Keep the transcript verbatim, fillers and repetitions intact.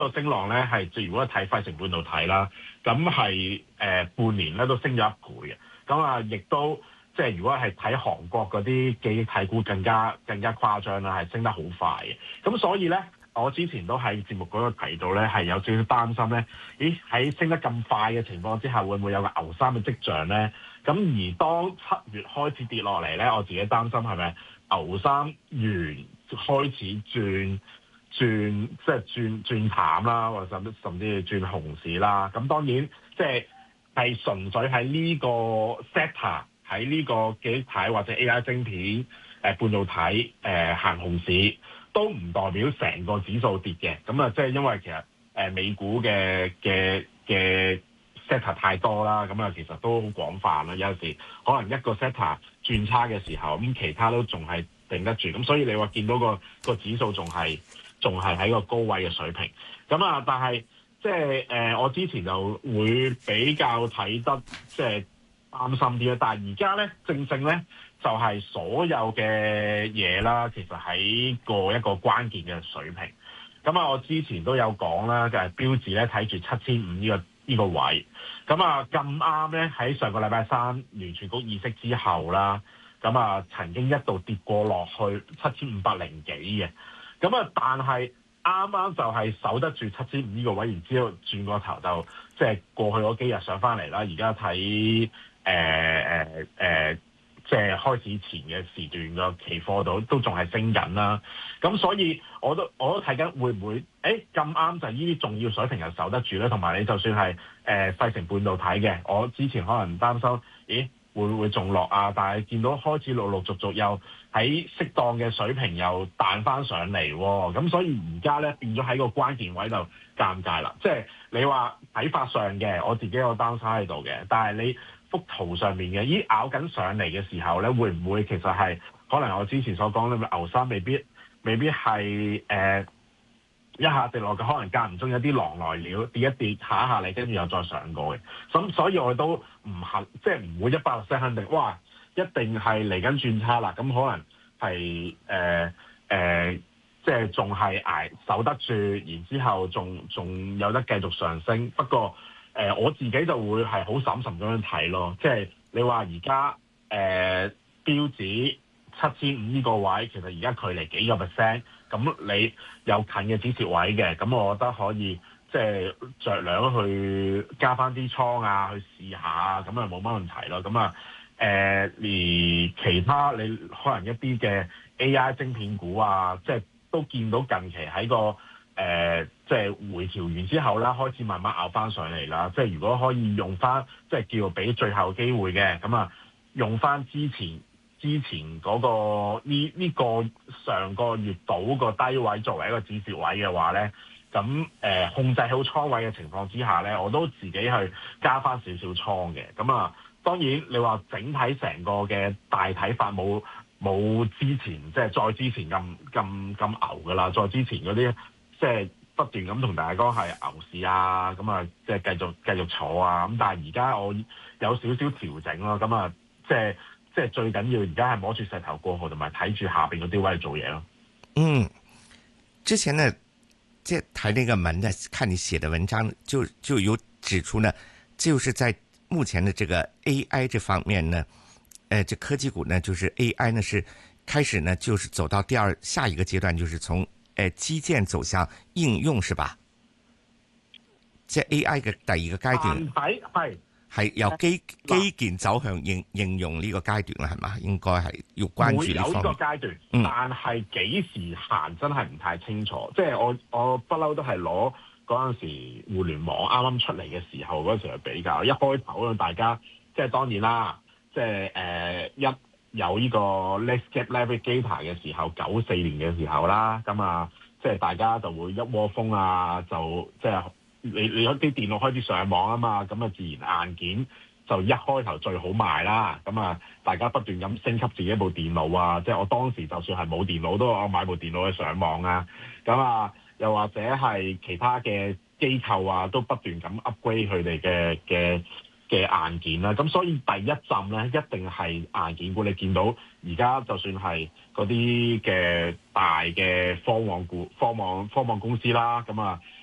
個升浪咧係，如果睇費城半導體啦，咁係誒半年咧都升咗一倍嘅。咁啊，亦都即係如果係睇韓國嗰啲記憶體股更加更加誇張啦，係升得好快嘅。咁所以咧，我之前都喺節目嗰度提到咧，係有少少擔心咧。咦，喺升得咁快嘅情況之下，會唔會有個牛三嘅跡象咧？咁而當七月開始跌落嚟咧，我自己擔心係咪牛三完開始轉轉即係轉轉淡啦，或者甚至甚至係轉熊市啦。咁當然即係係純粹喺呢個 sector 喺呢個記憶體或者 A I 晶片誒、呃、半導體誒、呃、行熊市，都唔代表成個指數跌嘅。咁啊，即係因為其實誒、呃、美股嘅嘅嘅 sector 太多啦，咁啊其實都好廣泛啦。有陣時可能一個 sector 轉差嘅時候，咁其他都仲係頂得住。咁所以你話見到個個指數仲係仲係喺個高位嘅水平。咁啊，但係即係誒，我之前就會比較睇得即係擔心啲啦。但係而家咧，正正咧就係、是、所有嘅嘢啦，其實喺個一個關鍵嘅水平。咁啊，我之前都有講啦，就係、是、標指咧睇住七千五呢個呢、呢個位。咁啊，咁啱咧喺上個禮拜三聯儲局議息之後啦，咁啊曾經一度跌過落去七千五百零幾嘅。咁啊，但係啱啱就係守得住七千五呢個位，然之後轉個頭就即係、就是、過去嗰幾日上翻嚟啦。而家睇誒誒誒，即係開始前嘅時段個期貨度都仲係升緊啦。咁所以我都我都睇緊會唔會誒咁啱就呢啲重要水平又守得住咧？同埋你就算係誒費城半導體嘅，我之前可能擔心，咦會唔會仲落啊？但係見到開始陸陸續續又喺適當嘅水平又彈翻上嚟喎，咁所以而家咧變咗喺個關鍵位就尷尬啦。即係你話睇法上嘅，我自己有擔心喺度嘅，但係你幅圖上面嘅，咦咬緊上嚟嘅時候咧，會唔會其實係可能我之前所講咧，牛三未必未必係誒、呃、一下跌落嘅，可能間唔中有啲狼來了跌一跌下一下嚟，跟住又再上過嘅。咁所以我都唔肯，即係唔會一百 percent 肯定，哇！一定係嚟緊轉差啦，咁可能係誒誒，即係仲係捱守得住，然之後仲仲有得繼續上升。不過誒、呃，我自己就會係好審慎咁樣睇咯。即係你話而家誒標指七千五呢個位，其實而家距離幾個 percent，咁你有近嘅止蝕位嘅，咁我覺得可以即係酌量去加翻啲倉啊，去試下，咁啊冇乜問題咯。咁啊〜誒、呃，而其他你可能一啲嘅 A I 晶片股啊，即係都見到近期喺個誒、呃，即係回調完之後啦，開始慢慢咬翻上嚟啦。即係如果可以用翻，即係叫俾最後機會嘅，咁啊，用翻之前之前嗰、那個呢呢、這個上個月度個低位作為一個止蝕位嘅話咧，咁誒、呃、控制好倉位嘅情況之下咧，我都自己去加翻少少倉嘅，咁啊。當然，你話整體成個嘅大睇法冇冇之前即係再之前咁咁咁牛㗎啦，再之前嗰啲即係不斷咁同大家講係牛市啊，咁啊即係繼續繼續坐啊，咁但係而家我有少少調整咯，咁啊即係即係最緊要而家係摸住石頭過河，同埋睇住下邊嗰啲位做嘢咯。 嗯，之前呢，即係睇呢個文呢，看你寫的文章就就有指出呢，就是在目前的這個 A I 這方面呢，呃，這科技股呢，就是 A I 呢是開始呢，就是走到第二下一個階段，就是從呃基建走向應用，是吧？即係 A I 嘅第二個階段， 係係係由基基建走向應應用呢個階段啦，係嘛？應該係要關注呢方面。會有呢個階段，嗯、但係幾時行真係唔太清楚。即係我我不嬲都係攞嗰陣時互聯網啱啱出嚟嘅時候嗰陣時去比較，一開頭咧大家即係當然啦，即係誒、呃、一有呢個 Netscape Navigator 嘅時候，九四年嘅時候啦，咁啊即係大家就會一窩蜂啊，就即係你你啲電腦開始上網啊嘛，咁啊自然硬件就一開頭最好賣啦，咁啊大家不斷咁升級自己部電腦啊，即係我當時就算係冇電腦都我買部電腦去上網啊，咁啊。又或者係其他嘅機構啊，都不斷咁 upgrade 佢哋嘅嘅嘅硬件啦。咁所以第一陣咧，一定係硬件股。你見到而家就算係嗰啲嘅大嘅科網股、科網科網公司啦，咁啊